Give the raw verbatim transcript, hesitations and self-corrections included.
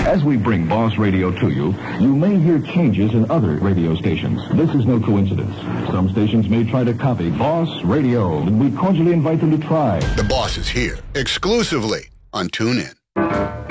As we bring Boss Radio to you, you may hear changes in other radio stations. This is no coincidence. Some stations may try to copy Boss Radio, and we cordially invite them to try. The Boss is here, exclusively on TuneIn.